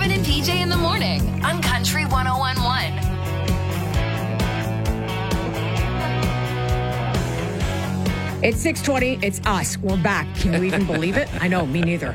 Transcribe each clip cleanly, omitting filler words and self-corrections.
Kevin and PJ in the morning on Country 101.1. It's 6:20. It's us. We're back. Can you even believe it? I know, me neither.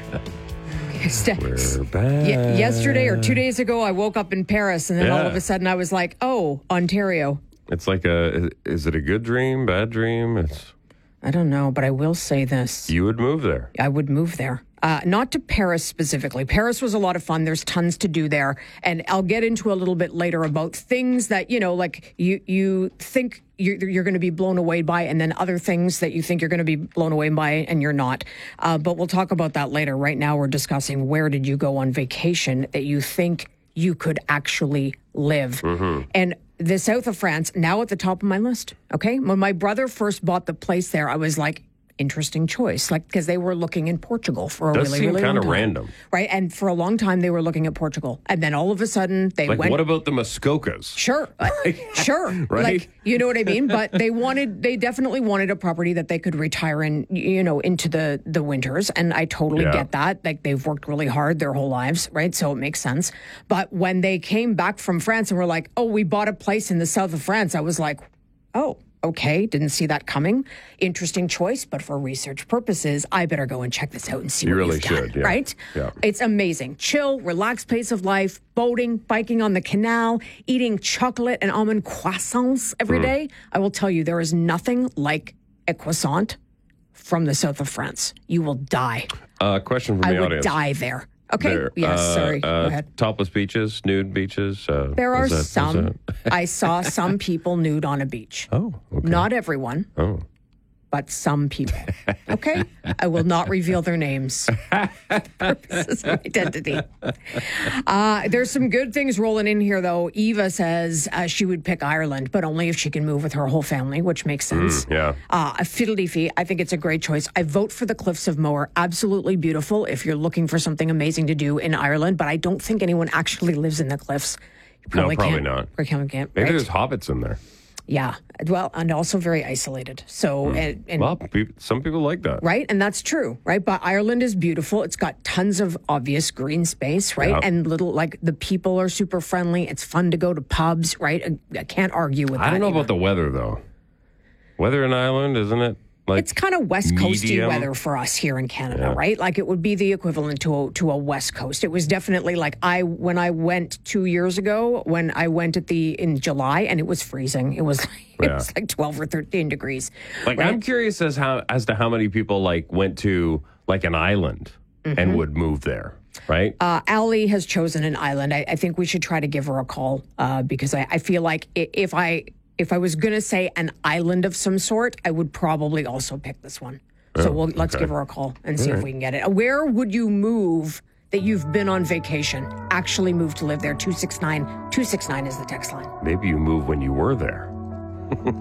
We're back. Yesterday or 2 days ago, I woke up in Paris, and then all of a sudden I was like, oh, Ontario. It's like is it a good dream, bad dream? I don't know, but I will say this. You would move there. I would move there. Not to Paris specifically. Paris was a lot of fun. There's tons to do there. And I'll get into a little bit later about things that, like you think you're going to be blown away by, and then other things that you think you're going to be blown away by and you're not. But we'll talk about that later. Right now we're discussing where did you go on vacation that you think you could actually live. Mm-hmm. And the south of France, now at the top of my list. Okay. When my brother first bought the place there, I was like, interesting choice, because they were looking in Portugal for a really long time. Does seem kind of random. Right? And for a long time, they were looking at Portugal. And then all of a sudden, they went... what about the Muskokas? Sure. Sure. Right? You know what I mean? But they definitely wanted a property that they could retire in, into the winters. And I totally get that. They've worked really hard their whole lives, right? So it makes sense. But when they came back from France and were like, oh, we bought a place in the south of France, I was like, oh, okay, didn't see that coming. Interesting choice, but for research purposes, I better go and check this out and see what you've done, right? Yeah. It's amazing. Chill, relaxed pace of life, boating, biking on the canal, eating chocolate and almond croissants every day. I will tell you, there is nothing like a croissant from the south of France. You will die. Question from the audience. I would die there. Okay. Yes. Sorry. Go ahead. Topless beaches, nude beaches. There are some. I saw some people nude on a beach. Oh. Okay. Not everyone. Oh. But some people. Okay? I will not reveal their names for purposes of identity. There's some good things rolling in here, though. Eva says she would pick Ireland, but only if she can move with her whole family, which makes sense. Yeah. A fiddly-fee, I think it's a great choice. I vote for the Cliffs of Moher. Absolutely beautiful if you're looking for something amazing to do in Ireland, but I don't think anyone actually lives in the cliffs. Probably not. Can't, Maybe right? there's hobbits in there. Yeah, well, and also very isolated. So, some people like that, right? And that's true, right? But Ireland is beautiful. It's got tons of obvious green space, right? Yeah. And the people are super friendly. It's fun to go to pubs, right? I can't argue with that. I don't know about the weather though. Weather in Ireland, isn't it? It's kind of West Coasty weather for us here in Canada, right? Like it would be the equivalent to a West Coast. It was definitely when I went 2 years ago, when I went in July, and it was freezing. It was like 12 or 13 degrees. Right? I'm curious as to how many people went to an island and would move there. Right. Allie has chosen an island. I think we should try to give her a call because I feel like if I was going to say an island of some sort, I would probably also pick this one. So let's give her a call and see if we can get it. Where would you move that you've been on vacation? Actually move to live there. 269 is the text line. Maybe you moved when you were there.